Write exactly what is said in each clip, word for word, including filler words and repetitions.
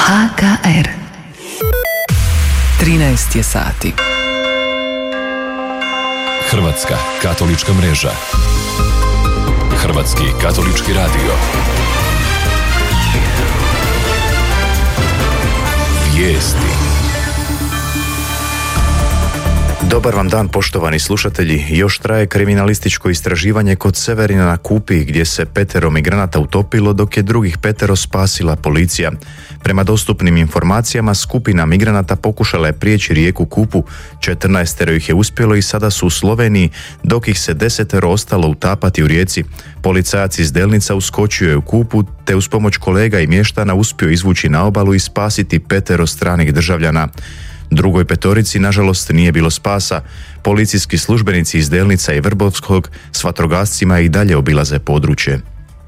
H K R. trinaest je sati. Hrvatska katolička mreža. Hrvatski katolički radio. Vijesti. Dobar vam dan, poštovani slušatelji. Još traje kriminalističko istraživanje kod Severina na Kupi, gdje se petero migranata utopilo, dok je drugih petero spasila policija. Prema dostupnim informacijama, skupina migranata pokušala je prijeći rijeku Kupu, četrnaestero ih je uspjelo i sada su u Sloveniji, dok ih se desetero ostalo utapati u rijeci. Policajac iz Delnica uskočio je u Kupu, te uz pomoć kolega i mještana uspio izvući na obalu i spasiti petero stranih državljana. Drugoj petorici, nažalost, nije bilo spasa. Policijski službenici iz Delnica i Vrbovskog s vatrogascima i dalje obilaze područje.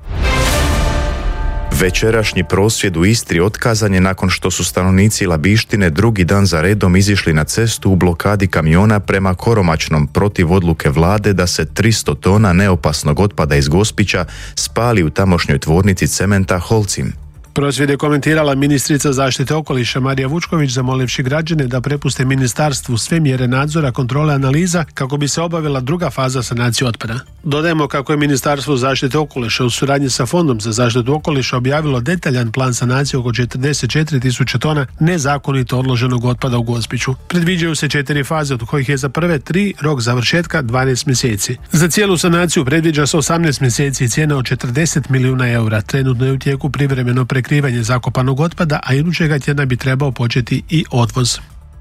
Večerašnji prosvjed u Istri otkazan je nakon što su stanovnici Labištine drugi dan za redom izišli na cestu u blokadi kamiona prema Koromačnom protiv odluke vlade da se tristo tona neopasnog otpada iz Gospića spali u tamošnjoj tvornici cementa Holcim. Prosvjed je komentirala ministrica zaštite okoliša Marija Vučković, zamolivši građane da prepuste ministarstvu sve mjere nadzora, kontrole, analiza kako bi se obavila druga faza sanacije otpada. Dodajemo kako je Ministarstvo zaštite okoliša u suradnji sa Fondom za zaštitu okoliša objavilo detaljan plan sanacije oko četrdeset četiri tisuće tona nezakonito odloženog otpada u Gospiću. Predviđaju se četiri faze, od kojih je za prve tri rok završetka dvanaest mjeseci. Za cijelu sanaciju predviđa se osamnaest mjeseci i cijena od četrdeset milijuna eura. Trenutno je u tijeku privremeno prekrivanje zakopanog otpada, a idućega tjedna bi trebao početi i odvoz.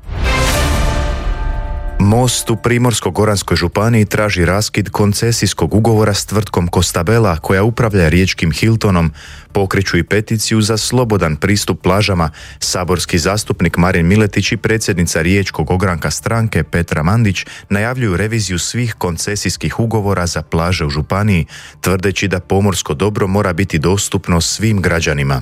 Most u Primorsko-goranskoj županiji traži raskid koncesijskog ugovora s tvrtkom Costabella, koja upravlja riječkim Hiltonom. Pokreću i peticiju za slobodan pristup plažama. Saborski zastupnik Marin Miletić i predsjednica riječkog ogranka stranke Petra Mandić najavljuju reviziju svih koncesijskih ugovora za plaže u županiji, tvrdeći da pomorsko dobro mora biti dostupno svim građanima.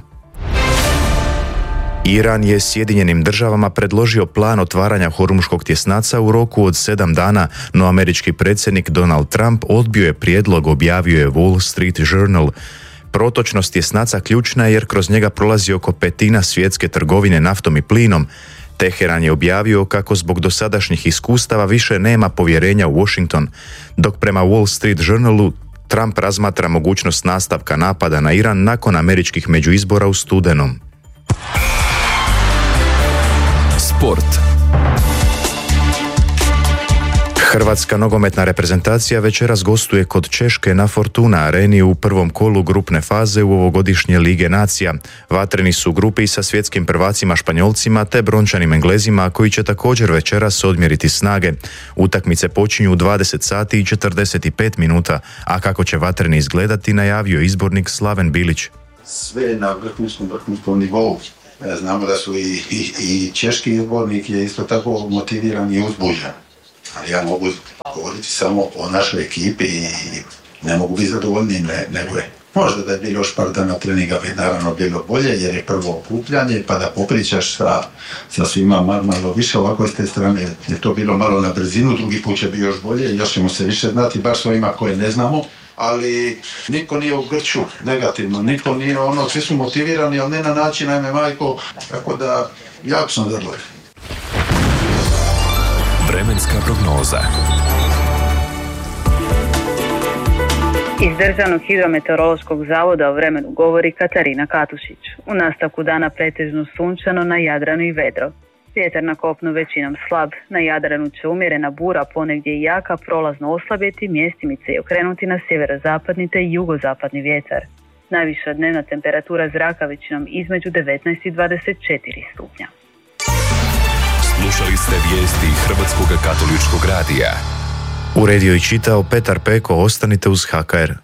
Iran je Sjedinjenim državama predložio plan otvaranja Hormuškog tjesnaca u roku od sedam dana, no američki predsjednik Donald Trump odbio je prijedlog, objavio je Wall Street Journal. Protočnost tjesnaca ključna je jer kroz njega prolazi oko petina svjetske trgovine naftom i plinom. Teheran je objavio kako zbog dosadašnjih iskustava više nema povjerenja u Washington, dok prema Wall Street Journalu Trump razmatra mogućnost nastavka napada na Iran nakon američkih međuizbora u studenom. Sport. Hrvatska nogometna reprezentacija večeras gostuje kod Češke na Fortuna areni u prvom kolu grupne faze u ovogodišnje Lige nacija. Vatreni su u grupi sa svjetskim prvacima Španjolcima te brončanim Englezima, koji će također večeras odmjeriti snage. Utakmice počinju u dvadeset sati i četrdeset pet minuta, a kako će vatreni izgledati najavio izbornik Slaven Bilić. Sve na vrhunskom vrhunskom nivou. Znamo da su i, i, i češki izbornik je isto tako motiviran i uzbuđen. Ali ja mogu govoriti samo o našoj ekipi i ne mogu biti zadovoljniji ne, nego je. Možda da je bilo još par dana treninga bi naravno bilo bolje jer je prvo okupljanje pa da popričaš sa, sa svima malo više, ovako s te strane je to bilo malo na brzinu, drugi put će biti još bolje, još ćemo se više znati baš s ovima koje ne znamo. Ali niko nije u grču negativno, niko nije ono, svi su motivirani, ali ne na način, ajme majko, tako da jako sam zadovoljan. Vremenska prognoza. Iz Državnog hidrometeorološkog zavoda o vremenu govori Katarina Katušić. U nastavku dana pretežno sunčano, na Jadranu i vedro. Vjetar na kopnu većinom slab, na Jadranu će umjerena bura, ponegdje i jaka, prolazno oslabjeti, mjestimice i okrenuti na sjeverozapadni te jugozapadni vjetar. Najviša dnevna temperatura zraka većinom između devetnaest i dvadeset četiri stupnja. Slušali ste vijesti Hrvatskog katoličkog radija. Uredio i čitao Petar Peko, ostanite uz H K R.